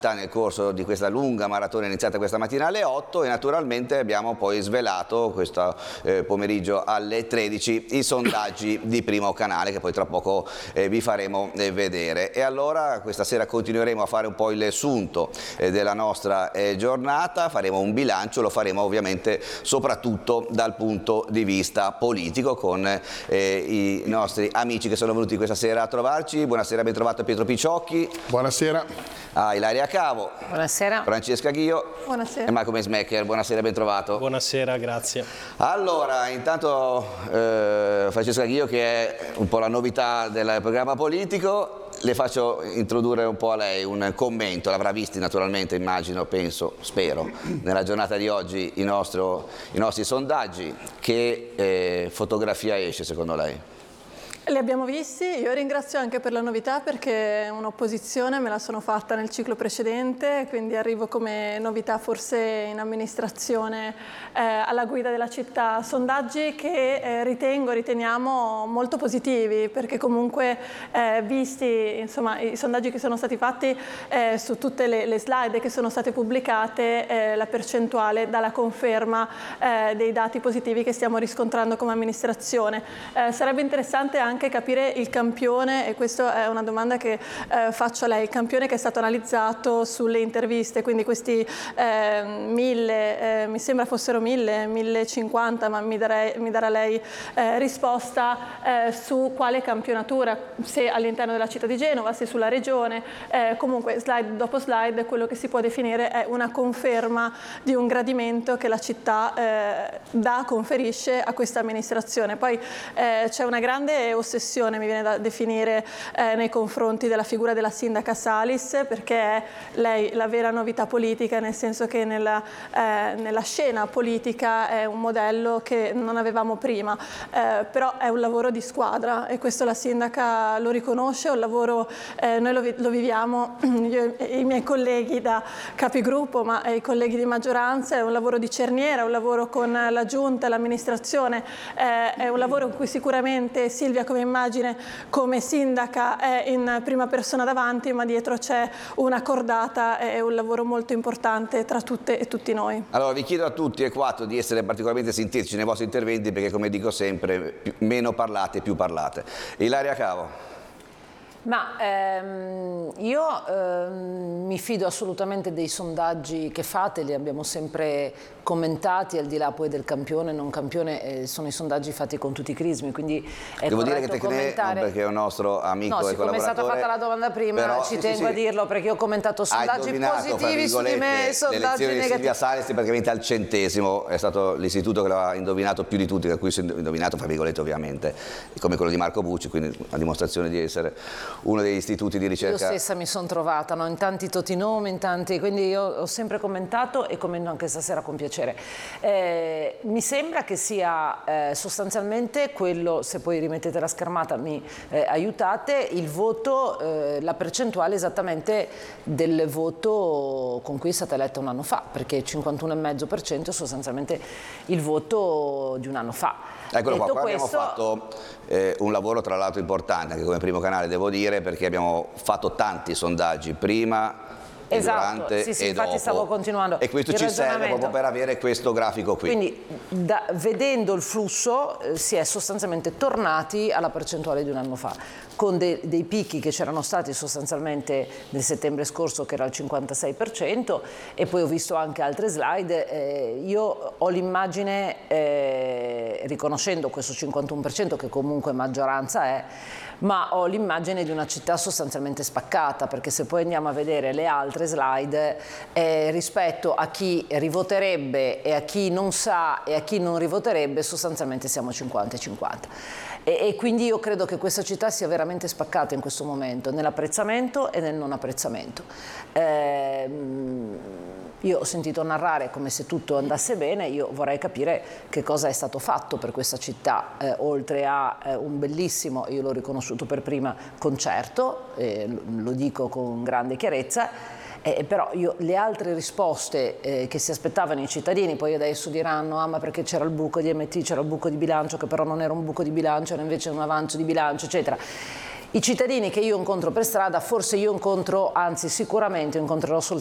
nel corso di questa lunga maratona iniziata questa mattina alle 8 e naturalmente abbiamo poi svelato questo pomeriggio alle 13 i sondaggi di Primo Canale che poi tra poco vi faremo vedere. E allora questa sera continueremo a fare un po' il sunto della nostra giornata, faremo un bilancio, lo faremo ovviamente soprattutto dal punto di vista politico con i nostri amici che sono venuti questa sera a trovarci. Buonasera, ben trovato Pietro Picciocchi. Buonasera. Ilaria Cavo. Buonasera. Francesca Ghio. Buonasera. E Marco Meismaker. Buonasera, ben trovato. Buonasera, grazie. Allora, intanto Francesca Ghio, che è un po' la novità del programma politico, le faccio introdurre un po' a lei un commento. L'avrà visti naturalmente, immagino, penso, spero, nella giornata di oggi i nostri sondaggi. Che fotografia esce secondo lei? Li abbiamo visti, io ringrazio anche per la novità perché un'opposizione me la sono fatta nel ciclo precedente, quindi arrivo come novità forse in amministrazione alla guida della città. Sondaggi che riteniamo molto positivi perché comunque visti insomma, i sondaggi che sono stati fatti su tutte le slide che sono state pubblicate, la percentuale dà la conferma dei dati positivi che stiamo riscontrando come amministrazione. Sarebbe interessante anche capire il campione, e questa è una domanda che faccio a lei, il campione che è stato analizzato sulle interviste, quindi questi 1000, mi sembra fossero 1050, ma mi darà lei risposta su quale campionatura, se all'interno della città di Genova, se sulla regione, comunque slide dopo slide quello che si può definire è una conferma di un gradimento che la città conferisce a questa amministrazione. Poi c'è una grande ossessione, mi viene da definire, nei confronti della figura della sindaca Salis, perché è lei la vera novità politica, nel senso che nella scena politica è un modello che non avevamo prima, però è un lavoro di squadra e questo la sindaca lo riconosce, è un lavoro, noi lo viviamo, io e i miei colleghi da capigruppo, ma i colleghi di maggioranza, è un lavoro di cerniera, è un lavoro con la giunta, l'amministrazione, è un lavoro in cui sicuramente Silvia come immagine, come sindaca, è in prima persona davanti, ma dietro c'è una cordata e un lavoro molto importante tra tutte e tutti noi. Allora vi chiedo a tutti e quattro di essere particolarmente sintetici nei vostri interventi perché, come dico sempre, meno parlate più parlate. Ilaria Cavo. Ma io mi fido assolutamente dei sondaggi che fate, li abbiamo sempre commentati, al di là poi del campione, non campione, sono i sondaggi fatti con tutti i crismi, quindi è devo dire che te commentare... non perché è un nostro amico e collaboratore. No, siccome è stata fatta la domanda prima, però, ci tengo a dirlo perché io ho commentato sondaggi positivi su di me, sondaggi negativi. Di Silvia Salis praticamente al centesimo, è stato l'istituto che l'ha indovinato più di tutti, da cui si è indovinato, fra virgolette ovviamente, come quello di Marco Bucci, quindi a dimostrazione di essere uno degli istituti di ricerca. Io stessa mi sono trovata in tanti totinomi, quindi io ho sempre commentato e commento anche stasera con piacere. Mi sembra che sia sostanzialmente quello, se poi rimettete la schermata mi aiutate, il voto, la percentuale esattamente del voto con cui è stata eletta un anno fa, perché il 51,5% è sostanzialmente il voto di un anno fa. Eccolo qua, questo... abbiamo fatto un lavoro tra l'altro importante anche come Primo Canale, devo dire, perché abbiamo fatto tanti sondaggi prima, durante sì, e infatti dopo. stavo continuando e questo ci serve proprio per avere questo grafico qui. Quindi vedendo il flusso si è sostanzialmente tornati alla percentuale di un anno fa, con dei picchi che c'erano stati sostanzialmente nel settembre scorso che era il 56%, e poi ho visto anche altre slide. Io ho l'immagine, riconoscendo questo 51% che comunque maggioranza è, ma ho l'immagine di una città sostanzialmente spaccata, perché se poi andiamo a vedere le altre slide rispetto a chi rivoterebbe e a chi non sa e a chi non rivoterebbe, sostanzialmente siamo 50-50. E quindi io credo che questa città sia veramente spaccata in questo momento, nell'apprezzamento e nel non apprezzamento. Io ho sentito narrare come se tutto andasse bene, io vorrei capire che cosa è stato fatto per questa città, oltre a un bellissimo, io l'ho riconosciuto per prima, concerto, lo dico con grande chiarezza. Però le altre risposte che si aspettavano i cittadini, poi adesso diranno ma perché c'era il buco di MT, c'era il buco di bilancio che però non era un buco di bilancio, era invece un avanzo di bilancio, eccetera. I cittadini che io incontro per strada, forse io incontro, anzi sicuramente incontrerò soltanto